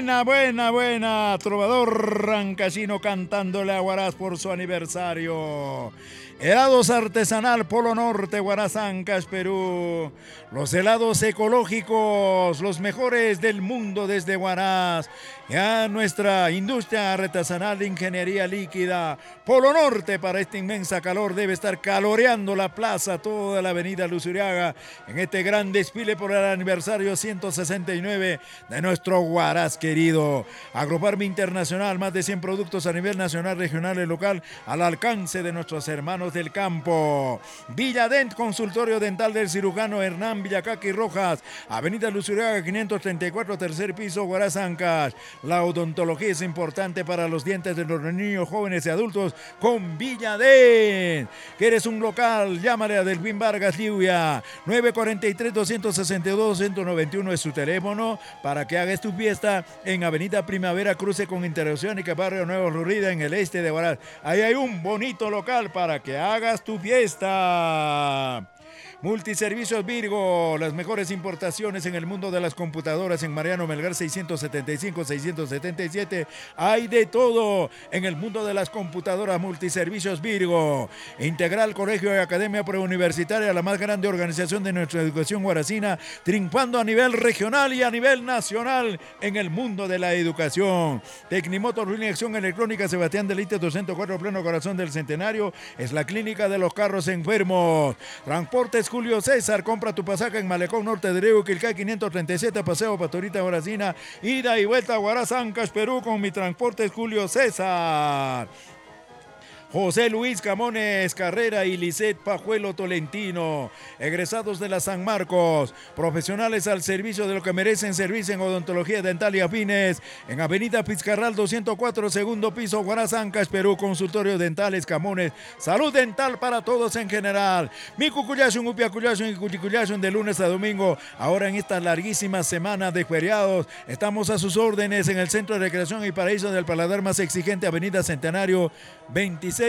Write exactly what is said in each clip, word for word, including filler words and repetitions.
Buena, buena, buena. Trovador Rancasino cantándole a Huaraz por su aniversario. Helados artesanal Polo Norte, Huaraz, Ancash, Perú. Los helados ecológicos, los mejores del mundo desde Huaraz. Ya nuestra industria artesanal de ingeniería líquida. Polo Norte, para esta inmensa calor, debe estar caloreando la plaza, toda la avenida Luzuriaga, en este gran desfile por el aniversario ciento sesenta y nueve de nuestro Huaraz querido. Agrofarma Internacional, más de cien productos a nivel nacional, regional y local, al alcance de nuestros hermanos del campo. Villadent, consultorio dental del cirujano Hernán Villacaqui Rojas, avenida Luzuriaga quinientos treinta y cuatro, tercer piso, Huaraz, Ancash. La odontología es importante para los dientes de los niños, jóvenes y adultos con Villadent. ¿Quieres un local? Llámale a Delvin Vargas Lluvia. nueve cuatro tres, dos seis dos, dos nueve uno es su teléfono para que hagas tu fiesta en avenida Primavera, cruce con Interoceánica, barrio Nuevo Florida, en el este de Huaraz. Ahí hay un bonito local para que hagas tu fiesta. Multiservicios Virgo, las mejores importaciones en el mundo de las computadoras en Mariano Melgar seiscientos setenta y cinco, seiscientos setenta y siete. Hay de todo en el mundo de las computadoras. Multiservicios Virgo. Integral Colegio y Academia Preuniversitaria, la más grande organización de nuestra educación huaracina, triunfando a nivel regional y a nivel nacional en el mundo de la educación. Tecnimotor, línea de acción electrónica Sebastián Delite doscientos cuatro, pleno corazón del Centenario. Es la clínica de los carros enfermos. Transportes Julio César, compra tu pasaje en Malecón Norte de Río Quilcay quinientos treinta y siete, Paseo Pastorita Huaracina, ida y vuelta a Huaraz, Ancash, Perú, con mi Transportes Julio César. José Luis Camones Carrera y Lisset Pajuelo Tolentino, egresados de la San Marcos, profesionales al servicio de lo que merecen, servicio en odontología dental y afines, en avenida Pizcarral doscientos cuatro, segundo piso, Huaraz, Ancash, Perú. Consultorio dentales Camones, salud dental para todos en general. Mi cucuyashun, upiacuyashun y cuchicuyashun de lunes a domingo. Ahora en esta larguísima semana de feriados, estamos a sus órdenes en el Centro de Recreación y Paraíso del Paladar más exigente, avenida Centenario veintiséis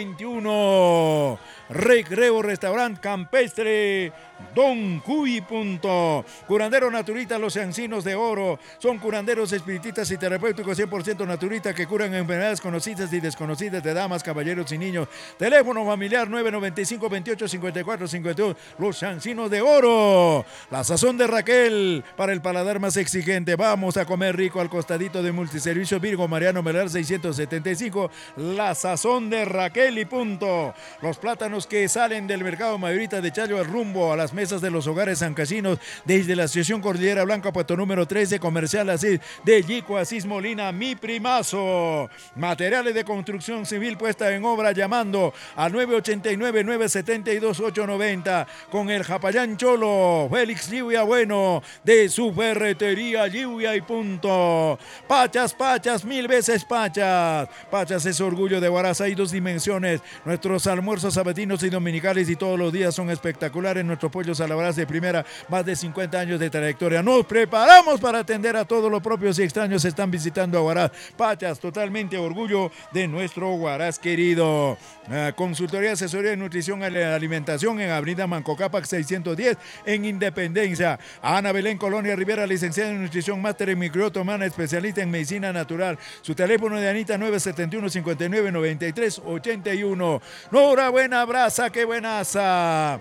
veintiuno. Recreo Restaurante Campestre Don Cuy. Punto. Curandero naturista Los Encinos de Oro. Son curanderos espiritistas y terapéuticos cien por ciento naturistas que curan enfermedades conocidas y desconocidas de damas, caballeros y niños. Teléfono familiar nueve nueve cinco, veintiocho, cincuenta y cuatro, cincuenta y dos. Los Encinos de Oro. La sazón de Raquel para el paladar más exigente. Vamos a comer rico al costadito de Multiservicios Virgo, Mariano Melgar seiscientos setenta y cinco. La sazón de Raquel y punto. Los plátanos que salen del mercado mayorista de Chayo al rumbo a las mesas de los hogares ancasinos desde la Asociación Cordillera Blanca, puesto número trece, comercial Asís de Yico Asís Molina, mi primazo. Materiales de construcción civil puesta en obra llamando al nueve ochenta y nueve, nueve setenta y dos, ocho noventa con el Japayán Cholo, Félix Lluvia Bueno de su ferretería Lluvia y punto. Pachas, Pachas, mil veces Pachas. Pachas es orgullo de Huaraz. Hay dos dimensiones. Nuestros almuerzos sabatinos y dominicales y todos los días son espectaculares. Nuestros pollos a la brasa de primera, más de cincuenta años de trayectoria. Nos preparamos para atender a todos los propios y extraños que están visitando a Huaraz. Pachas, totalmente orgullo de nuestro Huaraz querido. Uh, consultoría, asesoría de nutrición y alimentación en avenida Manco Cápac seiscientos diez en Independencia. Ana Belén Colonia Rivera, licenciada en nutrición, máster en microbiota humana, especialista en medicina natural. Su teléfono de Anita nueve setenta y uno, cincuenta y nueve, noventa y tres, ochenta y uno. Nora, buena brasa, qué buenaza.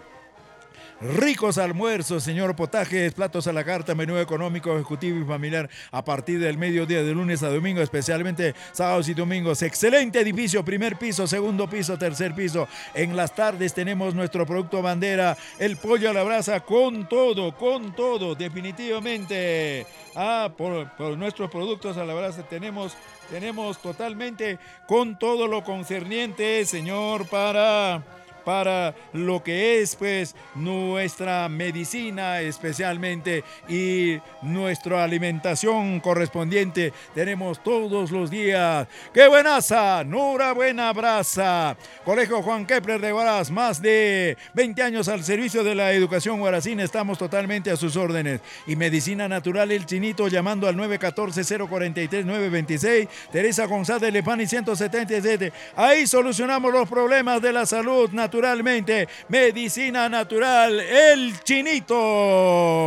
Ricos almuerzos, señor Potajes, platos a la carta, menú económico, ejecutivo y familiar a partir del mediodía de lunes a domingo, especialmente sábados y domingos. Excelente edificio, primer piso, segundo piso, tercer piso. En las tardes tenemos nuestro producto bandera, el pollo a la brasa, con todo, con todo, definitivamente. Ah, por, por nuestros productos a la brasa tenemos, tenemos totalmente con todo lo concerniente, señor, para... para lo que es pues nuestra medicina especialmente y nuestra alimentación correspondiente. Tenemos todos los días. ¡Qué buenaza! ¡Nura buena brasa! Colegio Juan Kepler de Huaraz, más de veinte años al servicio de la educación huaracina. Estamos totalmente a sus órdenes. Y Medicina Natural El Chinito, llamando al nueve uno cuatro, cero cuatro tres, nueve dos seis. Teresa González Lepani ciento setenta y siete. Ahí solucionamos los problemas de la salud natural. Naturalmente, Medicina Natural El Chinito.